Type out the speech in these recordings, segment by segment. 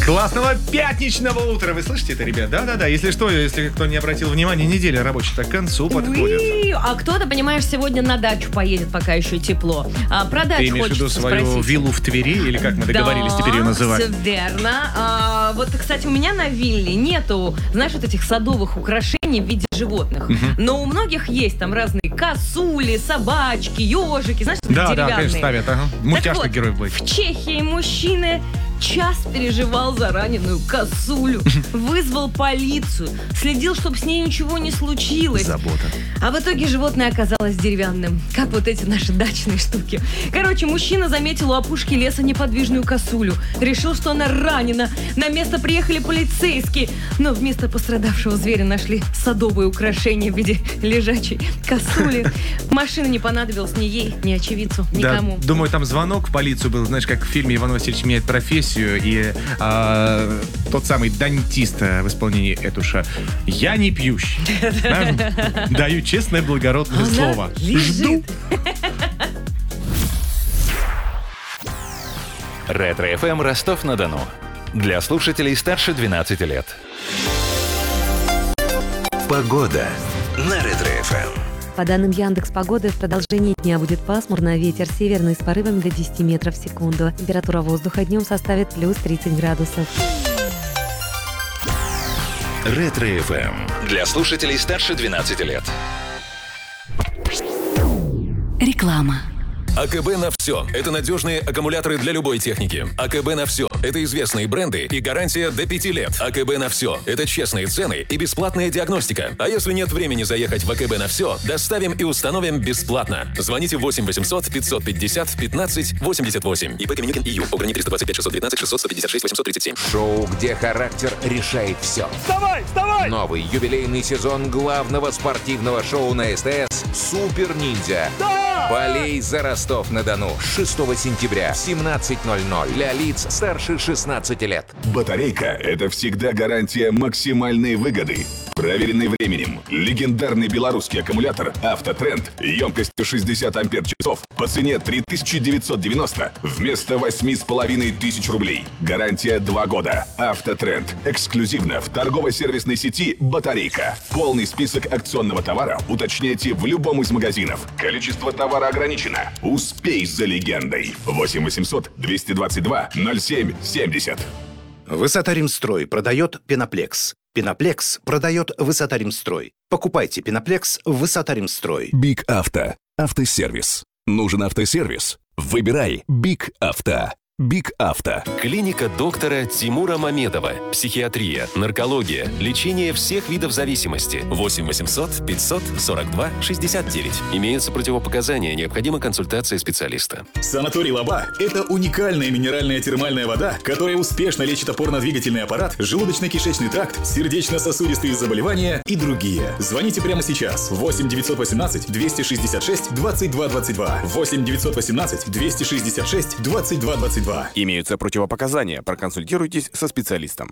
Классного пятничного утра. Вы слышите это, ребят? Да-да-да. Если что, если кто не обратил внимания, неделя рабочая-то к концу подходит. А кто-то, понимаешь, сегодня на дачу поедет, пока еще тепло. Про дачу Ты имеешь в виду свою спросить. виллу в Твери, или как мы договорились теперь ее называть? Все верно. Вот, кстати, у меня на вилле нету, знаешь, вот этих садовых украшений в виде животных. Но у многих есть там разные косули, собачки, ежики, знаешь, Да, деревянные. конечно, ставят. Ага. Мультяшных вот, героев будет. В Чехии мужчины час переживал за раненую косулю, вызвал полицию, следил, чтобы с ней ничего не случилось. Забота. А в итоге животное оказалось деревянным, как вот эти наши дачные штуки. Короче, мужчина заметил у опушки леса неподвижную косулю. Решил, что она ранена. На место приехали полицейские. Но вместо пострадавшего зверя нашли садовые украшения в виде лежачей косули. Машина не понадобилась ни ей, ни очевидцу, никому. Да, думаю, там звонок в полицию был, знаешь, как в фильме «Иван Васильевич меняет профессию», и тот самый дантист в исполнении Этуша. Я не пьющий. Да? Даю честное благородное слово. Жду. Ретро-ФМ Ростов-на-Дону. Для слушателей старше 12 лет. Погода на Ретро-ФМ. По данным Яндекс.Погоды, в продолжении дня будет пасмурно, ветер северный с порывами до 10 метров в секунду. Температура воздуха днем составит плюс 30 градусов. Ретро-ФМ. Для слушателей старше 12 лет. Реклама. АКБ на все. Это надежные аккумуляторы для любой техники. АКБ на все. Это известные бренды и гарантия до 5 лет. АКБ на все. Это честные цены и бесплатная диагностика. А если нет времени заехать в АКБ на все, доставим и установим бесплатно. Звоните 8 800 550 15 88. ИП Каменюкин ИЮ. ОГРНИ 325 619 600 156 837. Шоу, где характер решает все. Вставай, вставай! Новый юбилейный сезон главного спортивного шоу на СТС «Супер Ниндзя». Да! Болей за Ростов-на-Дону. 6 сентября в 17:00 для лиц старше 16 лет. Батарейка – это всегда гарантия максимальной выгоды. Проверенный временем. Легендарный белорусский аккумулятор «Автотренд» емкостью 60 ампер-часов по цене 3990 вместо 8500 рублей. Гарантия 2 года. «Автотренд» эксклюзивно в торгово-сервисной сети «Батарейка». Полный список акционного товара уточняйте в любом из магазинов. Количество товара ограничено. Успей за легендой. 8 800 222 07 70. Высота-Римстрой продает Пеноплекс. Пеноплекс продает Высота-Римстрой. Покупайте Пеноплекс в Высота-Римстрой. Биг Авто. Автосервис. Нужен автосервис? Выбирай Биг Авто. Биг Авто. Клиника доктора Тимура Мамедова. Психиатрия, наркология, лечение всех видов зависимости. 8 800 542 69. Имеются противопоказания, необходима консультация специалиста. Санаторий Лаба – это уникальная минеральная термальная вода, которая успешно лечит опорно-двигательный аппарат, желудочно-кишечный тракт, сердечно-сосудистые заболевания и другие. Звоните прямо сейчас. 8 918 266 22 22. 8 918 266 22 22. Имеются противопоказания. Проконсультируйтесь со специалистом.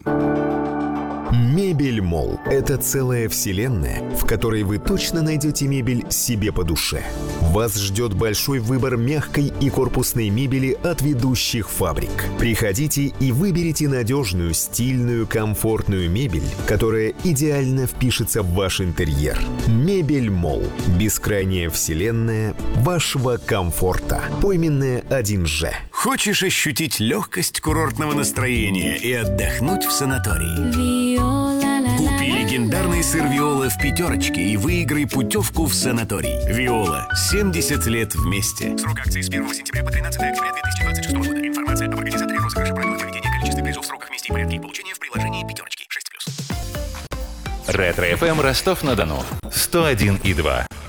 Мебель Молл – это целая вселенная, в которой вы точно найдете мебель себе по душе. Вас ждет большой выбор мягкой и корпусной мебели от ведущих фабрик. Приходите и выберите надежную, стильную, комфортную мебель, которая идеально впишется в ваш интерьер. Мебель Молл – бескрайняя вселенная вашего комфорта. Пойменная 1Ж. Хочешь ощутить легкость курортного настроения и отдохнуть в санатории? Купи легендарный сыр Виола в пятерочке и выиграй путевку в санаторий. Виола. 70 лет вместе. Срок акции с 1 сентября по 13 октября 2026 года. Информация об организаторе розыгрыша, правилах проведения, количестве призов, сроках, месте и порядке их получения в приложении пятерочки 6+. Ретро-ФМ Ростов-на-Дону. 101,2.